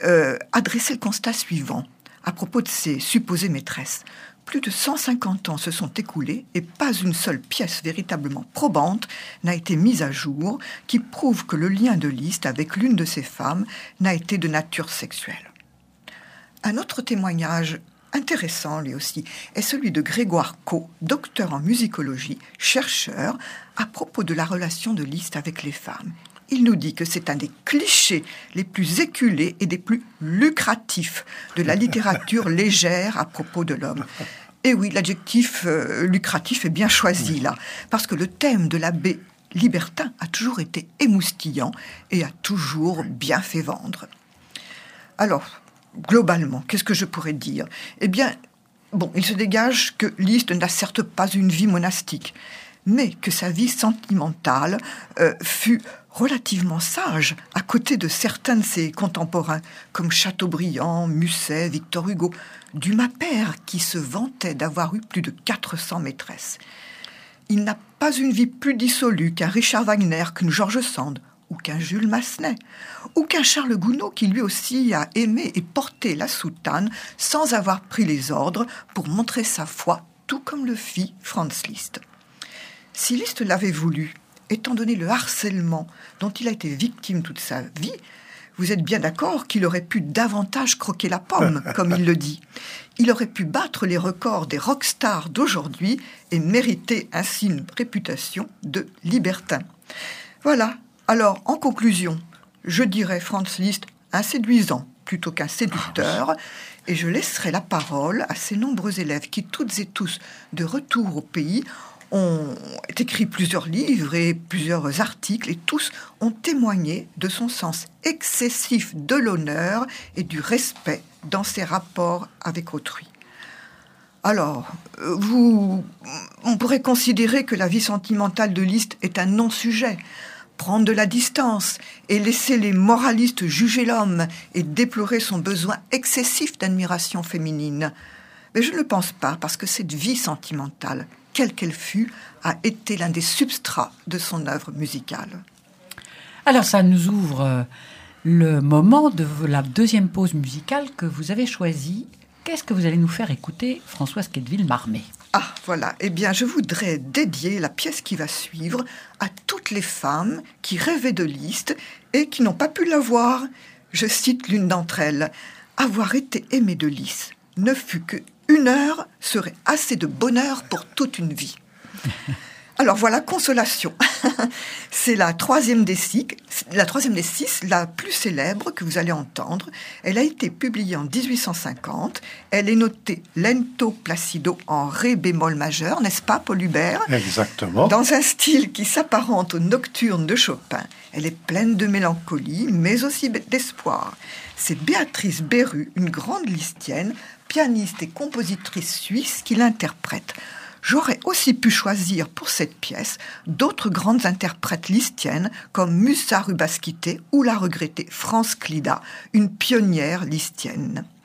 a dressé le constat suivant à propos de ses supposées maîtresses. Plus de 150 ans se sont écoulés et pas une seule pièce véritablement probante n'a été mise à jour qui prouve que le lien de Liszt avec l'une de ses femmes n'a été de nature sexuelle. Un autre témoignage intéressant, lui aussi, est celui de Grégoire Caux, docteur en musicologie, chercheur, à propos de la relation de Liszt avec les femmes. Il nous dit que c'est un des clichés les plus éculés et des plus lucratifs de la littérature légère à propos de l'homme. Et oui, l'adjectif lucratif est bien choisi là, parce que le thème de l'abbé libertin a toujours été émoustillant et a toujours bien fait vendre. Alors, globalement, qu'est-ce que je pourrais dire ? Eh bien, il se dégage que Liszt n'a certes pas une vie monastique, mais que sa vie sentimentale fut relativement sage à côté de certains de ses contemporains, comme Chateaubriand, Musset, Victor Hugo, Dumas père qui se vantait d'avoir eu plus de 400 maîtresses. Il n'a pas une vie plus dissolue qu'un Richard Wagner, qu'une George Sand, ou qu'un Jules Massenet, ou qu'un Charles Gounod qui lui aussi a aimé et porté la soutane sans avoir pris les ordres pour montrer sa foi, tout comme le fit Franz Liszt. Si Liszt l'avait voulu, étant donné le harcèlement dont il a été victime toute sa vie, vous êtes bien d'accord qu'il aurait pu davantage croquer la pomme, comme il le dit. Il aurait pu battre les records des rockstars d'aujourd'hui et mériter ainsi une réputation de libertin. Voilà. Alors, en conclusion, je dirais Franz Liszt un séduisant plutôt qu'un séducteur, et je laisserai la parole à ces nombreux élèves qui, toutes et tous, de retour au pays, ont écrit plusieurs livres et plusieurs articles, et tous ont témoigné de son sens excessif de l'honneur et du respect dans ses rapports avec autrui. Alors, on pourrait considérer que la vie sentimentale de Liszt est un non-sujet, prendre de la distance et laisser les moralistes juger l'homme et déplorer son besoin excessif d'admiration féminine. Mais je ne le pense pas, parce que cette vie sentimentale, quelle qu'elle fût, a été l'un des substrats de son œuvre musicale. Alors ça nous ouvre le moment de la deuxième pause musicale que vous avez choisie. Qu'est-ce que vous allez nous faire écouter, Françoise Quetteville-Marmet ? Ah, voilà. Eh bien, je voudrais dédier la pièce qui va suivre à toutes les femmes qui rêvaient de Liszt et qui n'ont pas pu l'avoir. Je cite l'une d'entre elles. « Avoir été aimée de Liszt ne fut qu'une heure serait assez de bonheur pour toute une vie. » Alors voilà, Consolation. C'est la troisième des six, la plus célèbre que vous allez entendre. Elle a été publiée en 1850. Elle est notée lento placido en ré bémol majeur, n'est-ce pas, Paul Hubert ? Exactement. Dans un style qui s'apparente aux nocturnes de Chopin. Elle est pleine de mélancolie, mais aussi d'espoir. C'est Béatrice Berru, une grande lisztienne, pianiste et compositrice suisse, qui l'interprète. J'aurais aussi pu choisir pour cette pièce d'autres grandes interprètes lisztiennes comme Musa Rubaskite ou la regrettée France Clida, une pionnière lisztienne.